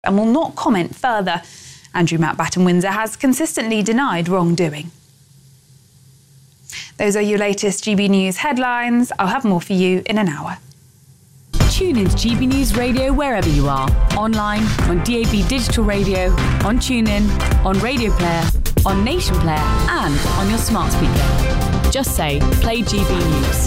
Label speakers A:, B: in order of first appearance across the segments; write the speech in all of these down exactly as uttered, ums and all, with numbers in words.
A: and will not comment further. Andrew Mountbatten Windsor has consistently denied wrongdoing. Those are your latest G B News headlines. I'll have more for you in an hour.
B: Tune in to G B News Radio wherever you are. Online, on D A B Digital Radio, on TuneIn, on Radio Player, on Nation Player and on your smart speaker. Just say, play G B News.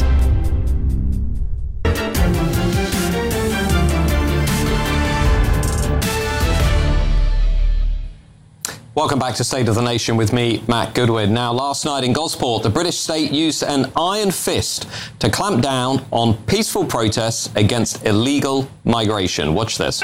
C: Welcome back to State of the Nation with me, Matt Goodwin. Now, last night in Gosport, the British state used an iron fist to clamp down on peaceful protests against illegal migration. Watch this.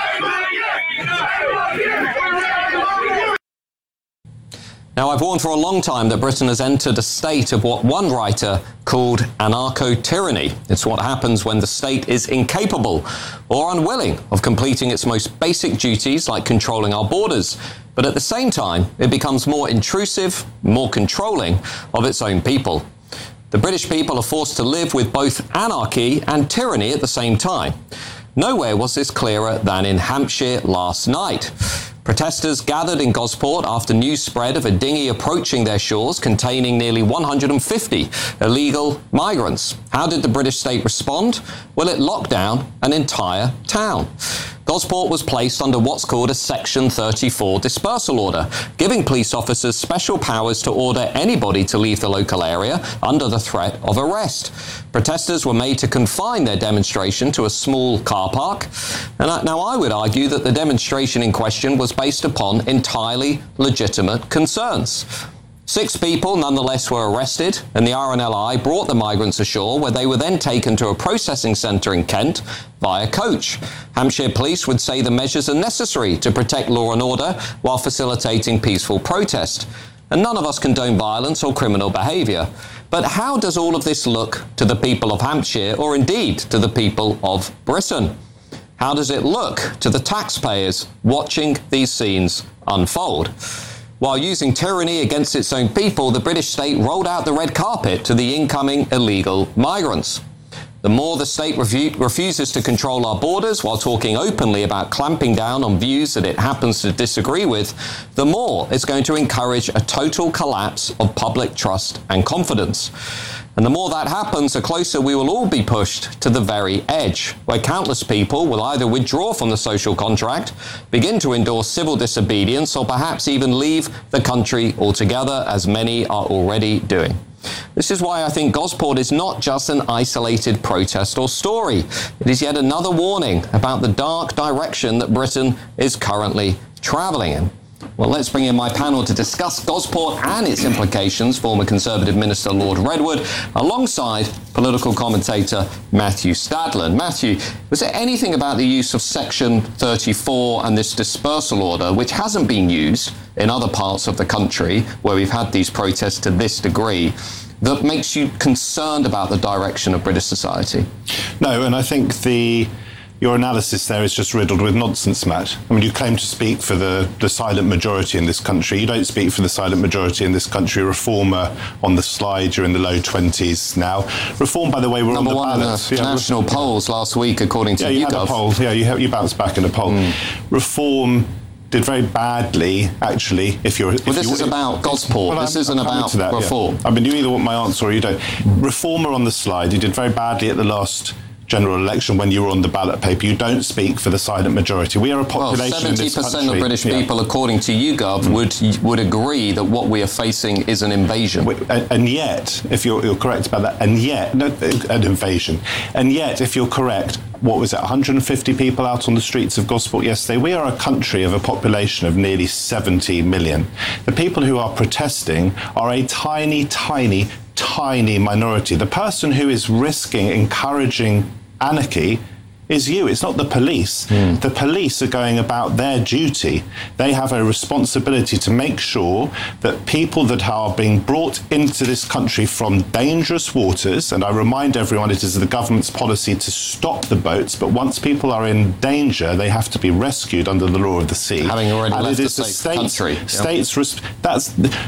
C: Now, I've warned for a long time that Britain has entered a state of what one writer called anarcho-tyranny. It's what happens when the state is incapable or unwilling of completing its most basic duties, like controlling our borders. But at the same time, it becomes more intrusive, more controlling of its own people. The British people are forced to live with both anarchy and tyranny at the same time. Nowhere was this clearer than in Hampshire last night. Protesters gathered in Gosport after news spread of a dinghy approaching their shores containing nearly one hundred fifty illegal migrants. How did the British state respond? Well, it locked down an entire town. Gosport was placed under what's called a Section thirty-four dispersal order, giving police officers special powers to order anybody to leave the local area under the threat of arrest. Protesters were made to confine their demonstration to a small car park. And now I would argue that the demonstration in question was based upon entirely legitimate concerns. Six people nonetheless were arrested, and the R N L I brought the migrants ashore, where they were then taken to a processing centre in Kent via coach. Hampshire police would say the measures are necessary to protect law and order while facilitating peaceful protest. And none of us condone violence or criminal behaviour. But how does all of this look to the people of Hampshire, or indeed to the people of Britain? How does it look to the taxpayers watching these scenes unfold? While using tyranny against its own people, the British state rolled out the red carpet to the incoming illegal migrants. The more the state refu- refuses to control our borders while talking openly about clamping down on views that it happens to disagree with, the more it's going to encourage a total collapse of public trust and confidence. And the more that happens, the closer we will all be pushed to the very edge, where countless people will either withdraw from the social contract, begin to endorse civil disobedience, or perhaps even leave the country altogether, as many are already doing. This is why I think Gosport is not just an isolated protest or story. It is yet another warning about the dark direction that Britain is currently travelling in. Well, let's bring in my panel to discuss Gosport and its implications, former Conservative Minister Lord Redwood, alongside political commentator Matthew Stadland. Matthew, was there anything about the use of Section thirty-four and this dispersal order, which hasn't been used in other parts of the country where we've had these protests to this degree, that makes you concerned about the direction of British society?
D: No, and I think the... Your analysis there is just riddled with nonsense, Matt. I mean, you claim to speak for the, the silent majority in this country. You don't speak for the silent majority in this country. Reformer on the slide, you're in the low twenties now. Reform, by the way, we're
C: Number
D: on the
C: one
D: balance.
C: in the
D: yeah,
C: national
D: re-
C: polls last week, according to
D: yeah, you
C: YouGov.
D: had a poll. Yeah, you, you bounced back in a poll. Mm. Reform did very badly, actually, if you're... If
C: well, this
D: you,
C: is about Gosport.
D: Well,
C: this
D: I'm,
C: isn't
D: I'm
C: about
D: that,
C: reform.
D: Yeah. I mean, you either want my answer or you don't. Reformer on the slide, you did very badly at the last general election when you were on the ballot paper. You don't speak for the silent majority. We are a population
C: well,
D: in this country.
C: seventy percent of British
D: yeah.
C: people, according to YouGov, mm. would would agree that what we are facing is an invasion.
D: And, and yet, if you're, you're correct about that, and yet, no, an invasion, and yet, if you're correct, what was it, one hundred fifty people out on the streets of Gosport yesterday? We are a country of a population of nearly seventy million. The people who are protesting are a tiny, tiny, tiny minority. The person who is risking encouraging anarchy is you. It's not the police. Mm. The police are going about their duty. They have a responsibility to make sure that people that are being brought into this country from dangerous waters, and I remind everyone it is the government's policy to stop the boats, but once people are in danger, they have to be rescued under the law of the sea.
C: Having already
D: and
C: left
D: it is
C: the
D: the
C: safe country.
D: States, yep. That's...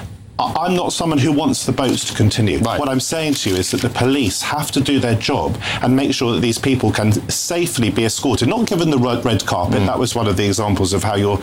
D: I- I'm not someone who wants the boats to continue.
C: Right.
D: What I'm saying to you is that the police have to do their job and make sure that these people can safely be escorted, not given the red red carpet. Mm. That was one of the examples of how you're